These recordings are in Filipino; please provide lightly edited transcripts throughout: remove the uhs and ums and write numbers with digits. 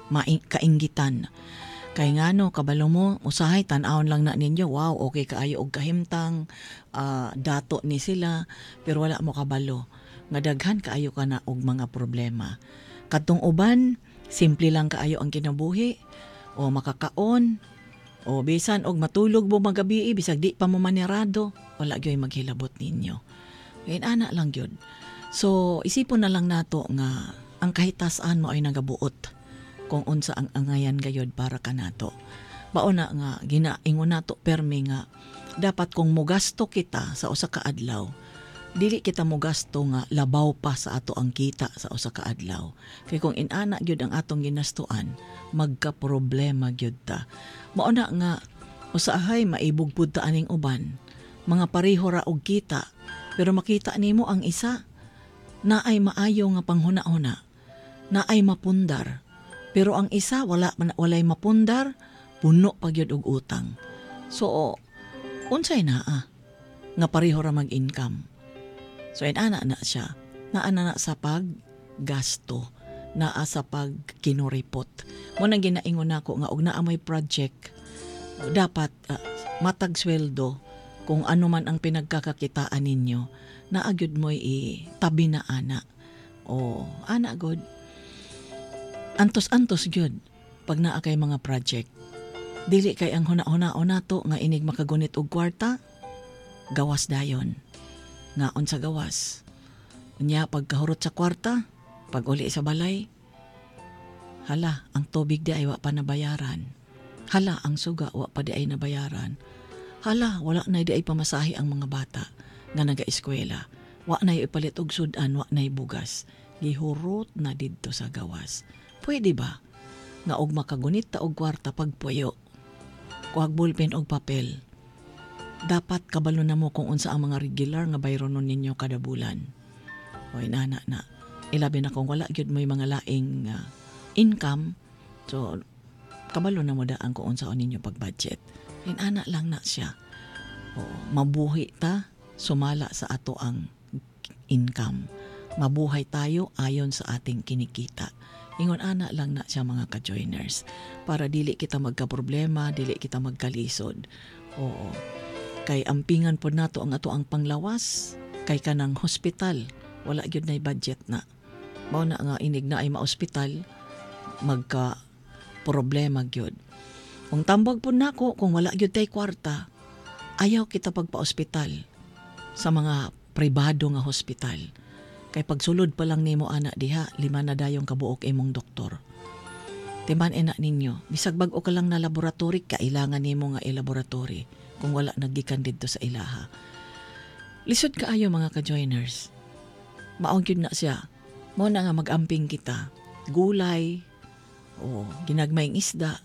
kainggitan. Kay ngano kabalo mo usahay tan-awon lang na ninyo, wow, okay kaayo og kahimtang, dato ni sila, pero wala mo kabalo nga daghan kaayo ka na og mga problema. Kadtong uban simple lang kaayo ang kinabuhi, o makakaon, o bisan og matulog mo magabi bisag di pa mo manirado, wala gyud maghilabot ninyo. Kaya ana lang gyud. So isipon na lang nato nga ang kahitasan mo ay nagabuot kung unsa ang angayan gayod para kanato. Bauna nga ginaingon nato permi nga dapat kung mugasto kita sa usa ka adlaw, dili kita mugasto nga labaw pa sa ato ang kita sa usa ka adlaw. Kay kung inana gyud ang atong ginastuan, magka problema gyud ta. Mauna nga usahay maibugpud ta aning uban, mga pareho ra og kita, pero makita nimo ang isa naay maayo nga panghuna-huna, naay mapundar. Pero ang isa walay mapundar, puno pa gyud og utang. So unsay naa nga pareho ra mag-income. So ana na siya. Naa na sa paggasto, naa sa pagkinuripot. Mo nang ginaingon nako nga og naa may project, dapat matag sweldo kung ano man ang pinagkakakitaan ninyo, naa gyud mo'y itabi na ana. O ana god. Antos-antos gyud pag naa kay mga project. Dili kay ang huna-hunaon nato nga inig makagunit og kwarta, gawas dayon. Ngaon sa gawas. Unya pagkahurot sa kwarta, pag uli sa balay, hala, ang tubig di ay wa pa nabayaran. Hala, ang suga wa pa di ay nabayaran. Hala, wala na di ay pamasahe ang mga bata nga naga-eskwela. Wa na ipalit og sudan, wa na bugas. Gihurot na didto sa gawas. Pwede ba nga og makagunit ta og kwarta pagpuyo, kuhag ballpen og papel, dapat kabalo na mo kung unsa ang mga regular nga bayronon ninyo kada bulan. O inana na, ilabi na kung wala gyud may mga laing income, so kabalo na mo daan kung unsa ninyo pag-budget. Inana lang na siya. O, mabuhi ta, sumala sa ato ang income. Mabuhay tayo ayon sa ating kinikita. Ingon ana lang na siya mga ka-joiners, para dili kita magka-problema, dili kita magkalisod. Oo. Kay ampingan po nato ang ato ang panglawas, kay kanang hospital, wala gyud nay budget na. Mao na nga inig na ay ma-hospital, magka-problema gyud. Kung tambag po nako, kung wala gyud tay kwarta, ayaw kita pagpa-hospital sa mga pribado nga hospital. Kay pagsulod pa lang nimo ana diha, 5 na dayong kabuok imong doktor. Timan ina ninyo, bisag bag-o ka lang na laboratory, kailangan nimo nga i-laboratory kung wala naggikan didto sa ilaha. Lisod kaayo mga ka-joiners. Maong gyud na siya. Mo na nga mag-amping kita. Gulay, o ginagmayng isda.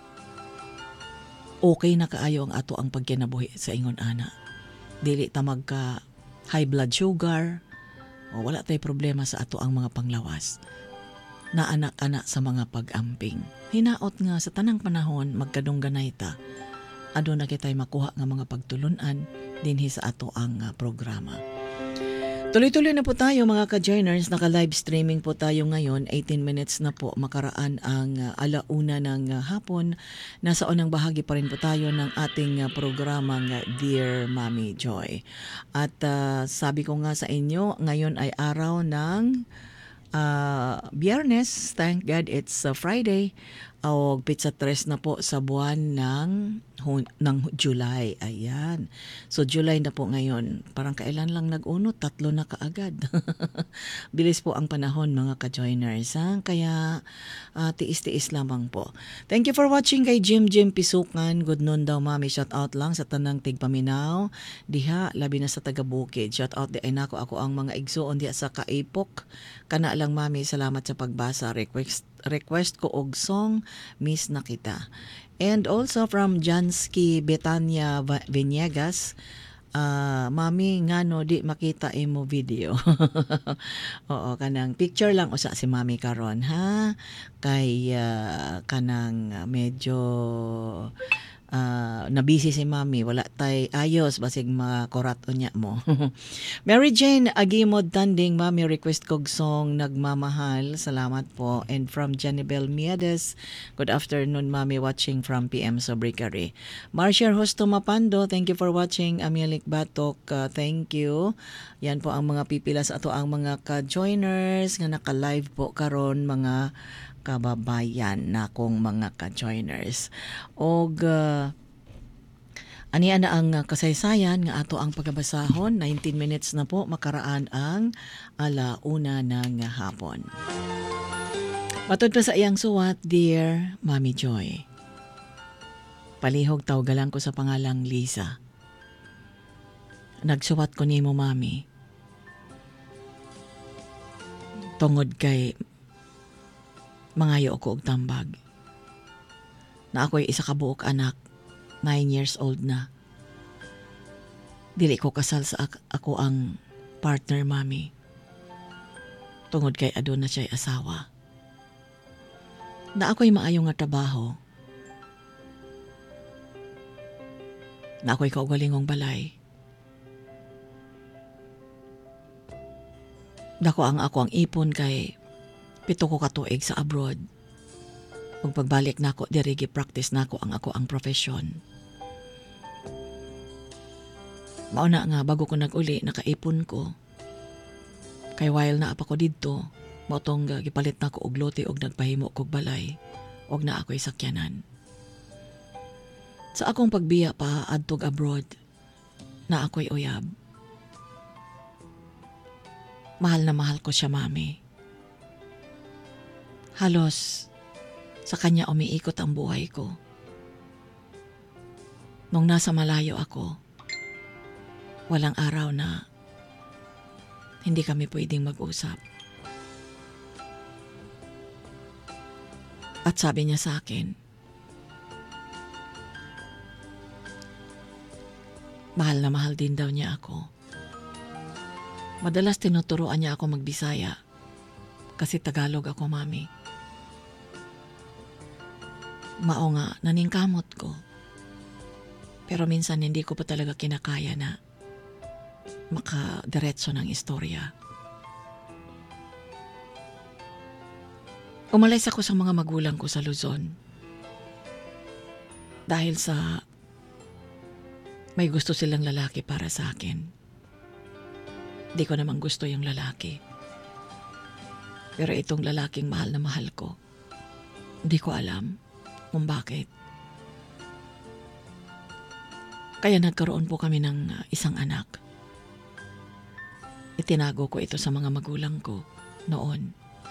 Okay na kaayo ang ato ang pagkinabuhi sa ingon ana. Dili ta magka high blood sugar, o wala tay problema sa ato ang mga panglawas. Na anak-anak sa mga pag-amping. Hinaot nga sa tanang panahon magkadungganay ta. Ado na kitay makuha nga mga pagtulunan dinhi sa ato ang programa. Tuloy-tuloy na po tayo mga ka-joiners. Naka-live streaming po tayo ngayon. 18 minutes na po makaraan ang alauna ng hapon. Nasa unang bahagi pa rin po tayo ng ating programang Dear Mommy Joy. At sabi ko nga sa inyo, ngayon ay araw ng Biyernes. Thank God it's Friday. O pizza 3 na po sa buwan ng July. Ayan. So July na po ngayon. Parang kailan lang nag-uno, 3 na kaagad. Bilis po ang panahon mga ka-joiners. Ha? Kaya tiis-tiis lamang po. Thank you for watching kay Jim Pisukan. Good noon daw mami. Shout out lang sa tanang tigpaminaw. Diha, labi na sa taga-bukid. Shout out di ay nako ako ang mga igsoon diha sa Kaipok. Kana lang mami, salamat sa pagbasa. Request ko og song Miss na Kita. And also from Jansky Betania Viniegas, mami ngano di makita imo video. Oo, kanang picture lang usa si mami karon ha. Kay kanang medyo nabisi si mami, wala tay ayos basig makurato niya mo. Mary Jane Agimod Tanding, mami request kog song Nagmamahal. Salamat po. And from Janibel Miedes, good afternoon mami, watching from PM Sobricary. Marcia Hosto Mapando, thank you for watching. Amelik Batok, thank you. Yan po ang mga pipilas ato ang mga ka-joiners nga naka-live po karon, mga kababayan na kong mga ka-joiners. Og ani ana ang kasaysayan nga ato ang pagabasahon. 19 minutes na po makaraan ang 1:00 ng hapon. Matod pa sa iyang suwat, Dear Mami Joy. Palihog tawgalan ko sa pangalang Lisa. Nagsuwat ko nimo mami. Tungod kay mangayo ako og tambag. Na ako'y isa ka buok anak, 9 years old na. Dili ko kasal sa ako ang partner mami. Tungod kay aduna siya'y asawa. Na ako'y maayo nga trabaho. Na ako'y kaugalingong balay. Dako ang ako ang ipon kay 7 ko katuig sa abroad. Ug pagbalik nako diri gi-practice nako ang ako ang profession. Mao na nga bago ko nag-uli nakaipon ko. Kay while na pa ko didto, mao tong gipalit nako og lote og nagpahimo kog balay og na ako'y sakyanan. Sa akong pagbiya pa adtog abroad, na ako'y uyab. Mahal na mahal ko siya mami. Halos sa kanya umiikot ang buhay ko. Nung nasa malayo ako, walang araw na hindi kami pwedeng mag-usap. At sabi niya sa akin, mahal na mahal din daw niya ako. Madalas tinuturuan niya ako magbisaya kasi Tagalog ako mami. Mao nga, naningkamot ko. Pero minsan hindi ko pa talaga kinakaya na makadiretso ng istorya. Umalis ako sa mga magulang ko sa Luzon. Dahil sa may gusto silang lalaki para sa akin. Di ko naman gusto yung lalaki. Pero itong lalaking mahal na mahal ko, di ko alam kung bakit. Kaya nagkaroon po kami ng isang anak. Itinago ko ito sa mga magulang ko noon.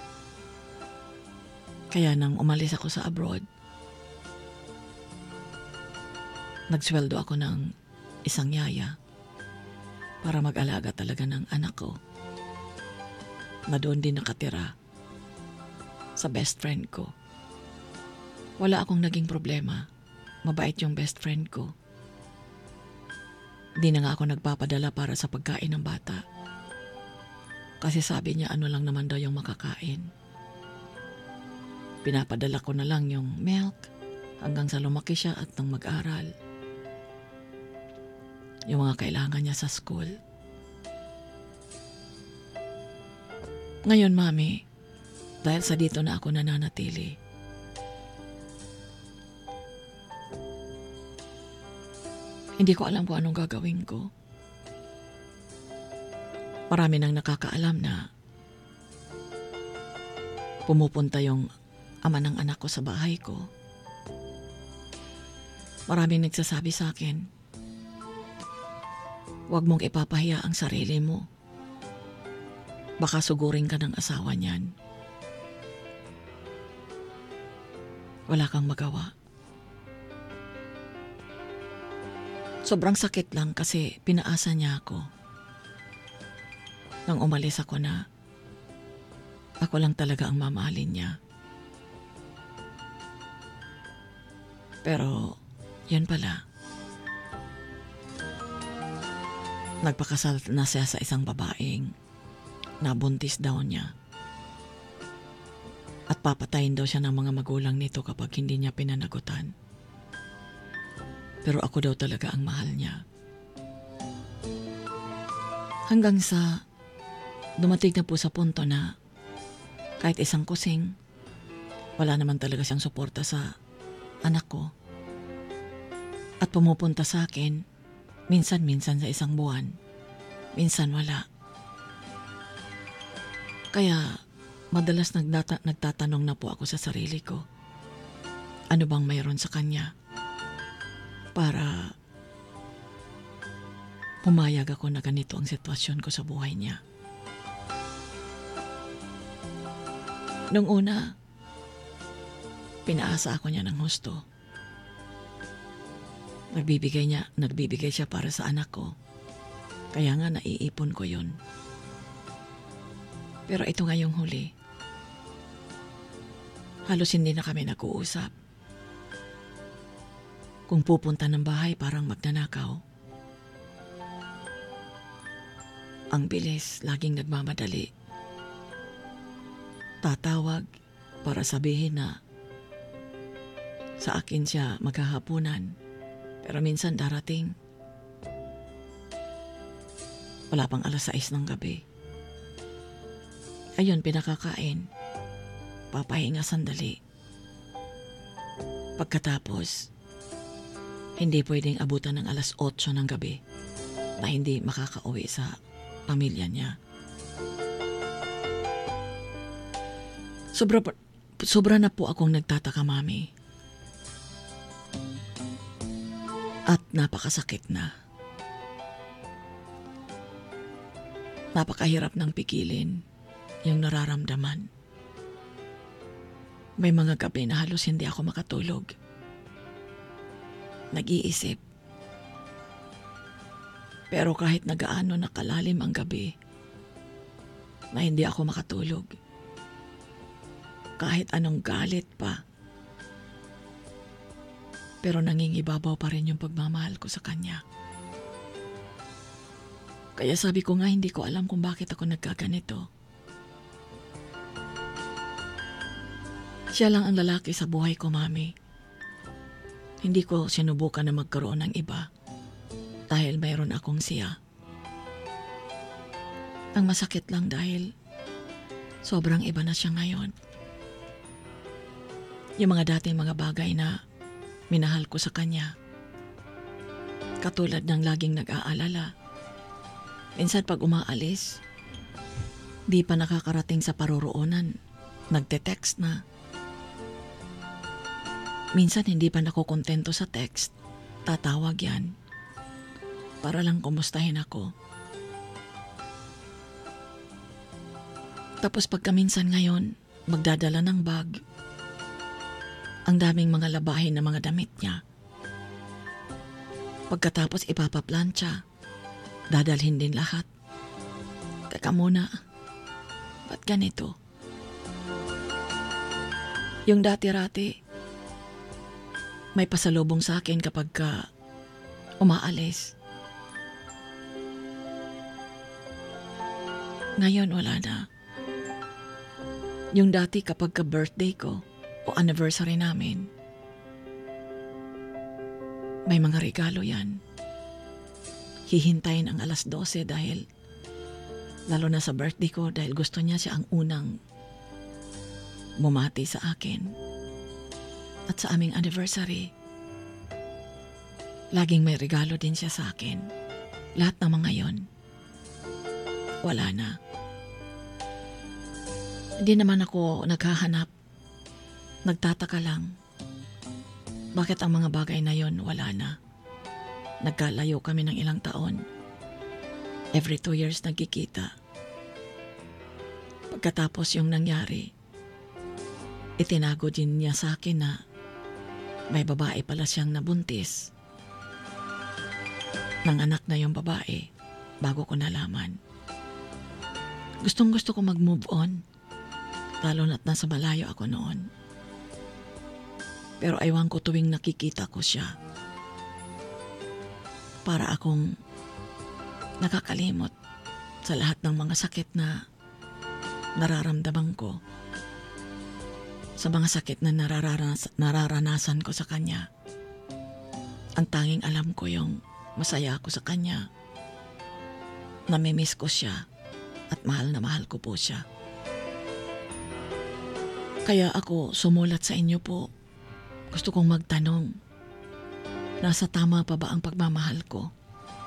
Kaya nang umalis ako sa abroad, nagsweldo ako ng isang yaya para mag-alaga talaga ng anak ko na doon din nakatira sa best friend ko. Wala akong naging problema. Mabait yung best friend ko. Di na nga ako nagpapadala para sa pagkain ng bata. Kasi sabi niya ano lang naman daw yung makakain. Pinapadala ko na lang yung milk hanggang sa lumaki siya at nang mag-aral. Yung mga kailangan niya sa school. Ngayon, Mami, dahil sa dito na ako nananatili, hindi ko alam kung anong gagawin ko. Marami nang nakakaalam na pumupunta yung ama ng anak ko sa bahay ko. Maraming nagsasabi sa akin, huwag mong ipapahiya ang sarili mo. Baka sugurin ka ng asawa niyan. Wala kang magawa. Sobrang sakit lang kasi pinaasa niya ako. Nang umalis ako na, ako lang talaga ang mamahalin niya. Pero, yan pala. Nagpakasal na siya sa isang babaeng nabuntis daw niya. At papatayin daw siya ng mga magulang nito kapag hindi niya pinanagutan. Pero ako daw talaga ang mahal niya. Hanggang sa dumating na po sa punto na kahit isang kusing, wala naman talaga siyang suporta sa anak ko. At pumupunta sa akin, minsan-minsan sa isang buwan, minsan wala. Kaya madalas nagtatanong na po ako sa sarili ko, ano bang mayroon sa kanya para pumayag ako na ganito ang sitwasyon ko sa buhay niya. Nung una, pinaasa ako niya ng husto. Nagbibigay siya para sa anak ko. Kaya nga naiipon ko yun. Pero ito ngayong huli, halos hindi na kami nag-uusap. Kung pupunta ng bahay parang magnanakaw. Ang bilis, laging nagmamadali. Tatawag para sabihin na sa akin siya maghahapunan. Pero minsan darating, wala pang 6:00 ng gabi. Ayun, pinakakain. Papahinga sandali. Pagkatapos, hindi pwedeng abutan ng 8:00 ng gabi na hindi makakauwi sa pamilya niya. Sobra na po akong nagtataka, Mami. At napakasakit na. Napakahirap ng pigilin yung nararamdaman. May mga gabi na halos hindi ako makatulog. Nag-iisip. Pero kahit nagaano na kalalim ang gabi, na hindi ako makatulog. Kahit anong galit pa. Pero nangingibabaw pa rin yung pagmamahal ko sa kanya. Kaya sabi ko nga, hindi ko alam kung bakit ako nagkaganito. Siya lang ang lalaki sa buhay ko, Mami. Hindi ko sinubukan na magkaroon ng iba dahil mayroon akong siya. Ang masakit lang dahil sobrang iba na siya ngayon. Yung mga dating mga bagay na minahal ko sa kanya. Katulad ng laging nag-aalala. Minsan pag umaalis, di pa nakakarating sa paroroonan, nagte-text na. Minsan hindi pa nakukontento sa text, tatawag yan. Para lang kumustahin ako. Tapos pagka minsan ngayon, magdadala ng bag. Ang daming mga labahin na mga damit niya. Pagkatapos ipapaplantsa, dadalhin din lahat. Teka muna, ba't ganito? Yung dati-rati, may pasalubong sa akin kapag umaalis. Ngayon wala na. Yung dati kapag birthday ko, o anniversary namin, may mga regalo yan. Hihintayin ang 12:00 dahil, lalo na sa birthday ko, dahil gusto niya siya ang unang bumati sa akin. At sa aming anniversary, laging may regalo din siya sa akin. Lahat ng mga yon, wala na. Hindi naman ako naghahanap. Nagtataka lang. Bakit ang mga bagay na yon wala na? Nagkalayo kami ng ilang taon. Every 2 years nagkikita. Pagkatapos yung nangyari, itinago din niya sa akin na may babae pala siyang nabuntis. Nanganak na yung babae bago ko nalaman. Gustong-gusto ko mag-move on. Lalo na't nasa malayo ako noon. Pero aywan ko tuwing nakikita ko siya. Para akong nakakalimot sa lahat ng mga sakit na nararamdaman ko. Sa mga sakit na nararanasan ko sa kanya. Ang tanging alam ko yung masaya ako sa kanya. Namimiss ko siya at mahal na mahal ko po siya. Kaya ako sumulat sa inyo po. Gusto kong magtanong, nasa tama pa ba ang pagmamahal ko?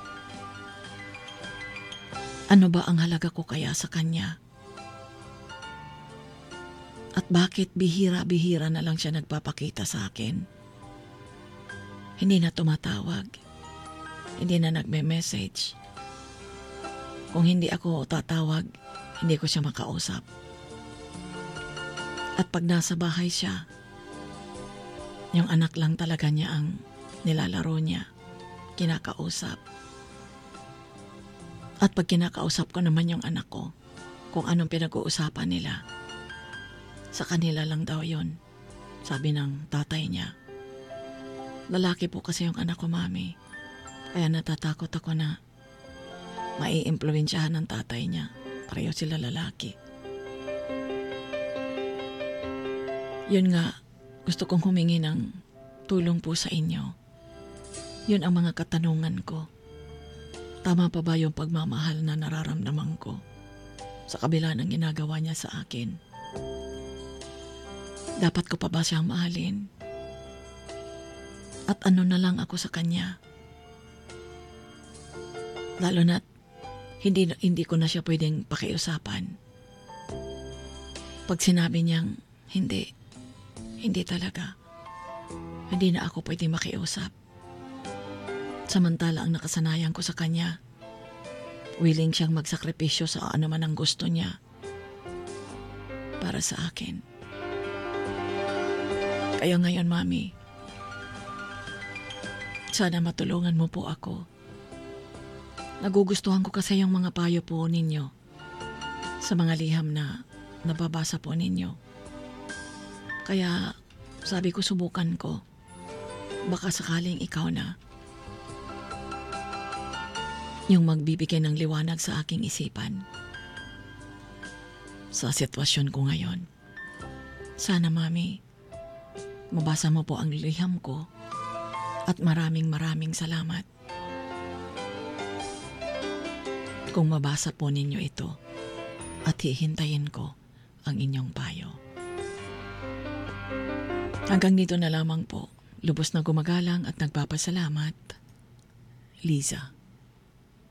Ano ba ang halaga ko kaya sa kanya? At bakit bihira-bihira na lang siya nagpapakita sa akin? Hindi na tumatawag. Hindi na nagme-message. Kung hindi ako tatawag, hindi ko siya makausap. At pag nasa bahay siya, yung anak lang talaga niya ang nilalaro niya, kinakausap. At pag kinakausap ko naman yung anak ko, kung anong pinag-uusapan nila, sa kanila lang daw yun, sabi ng tatay niya. Lalaki po kasi yung anak ko, Mami. Kaya natatakot ako na mai-impluwensyahan ng tatay niya. Pareho sila lalaki. Yun nga, gusto kong humingi ng tulong po sa inyo. Yun ang mga katanungan ko. Tama pa ba yung pagmamahal na nararamdaman ko sa kabila ng ginagawa niya sa akin? Dapat ko pa ba siyang mahalin? At ano na lang ako sa kanya? Lalo na't hindi ko na siya pwedeng pakiusapan. Pag sinabi niyang hindi talaga. Hindi na ako pwedeng makiusap. Samantala ang nakasanayan ko sa kanya, willing siyang magsakripisyo sa ano man ang gusto niya para sa akin. Kaya ngayon, Mami, sana matulungan mo po ako. Nagugustuhan ko kasi yung mga payo po ninyo sa mga liham na nababasa po ninyo. Kaya sabi ko subukan ko. Baka sakaling ikaw na yung magbibigay ng liwanag sa aking isipan sa sitwasyon ko ngayon. Sana, Mami, mabasa mo po ang liham ko. At maraming salamat. Kung mabasa po ninyo ito at hihintayin ko ang inyong payo. Hanggang dito na lamang po. Lubos na gumagalang at nagpapasalamat. Liza.